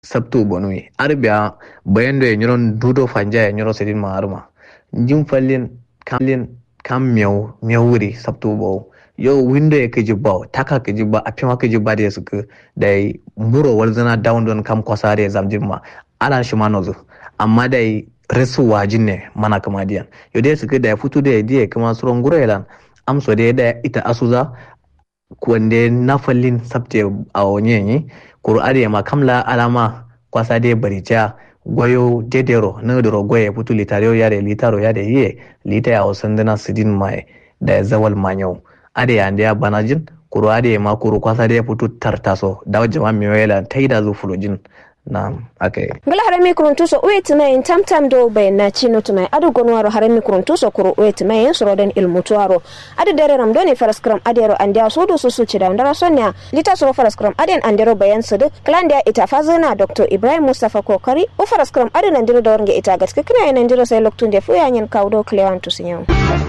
sabtu bonui arbia bayando e nyoron dudo fanja e nyoro sedin ma arma jim fallin kam mewuri sabtu bo yo window e keji baw taka keji ba apima keji ba de suka dai muro walzana down don kam kwasare zamjin ma ala shi manozu amma dai resu wajin ne mana kama diyan yo dai suka da futu da diye kuma suron gurelan amso dai da ita asuza kwande na fallin sabte a onyenyi kur'ani ma kamla alama kwasa dai baricha goyo dedero na doro goye futu litaro yare litaro yare ye lita ya osandana sidin mai da zawal manyau ade ya ndia banajin kuru ade ma kuru kwasa dai futu tartaso da jama'a miwela taida zu fulojin na okay ngala harami kuruntuso uitmai tamtam do bayna chino tumai adu gonwaro harami kuruntuso kuru uitmai soroden ilmutuaro adu dare ramdoni faraskram adero andia sodo susu chida ndara sonya lita soro faraskram aden andero bayan sudu klandia ita fazana dr ibrahim mustafa kokari o faraskram aden andiro dornge ita gaske kina en andiro sai loktunde fu yanyen kawdo klewan tusinyo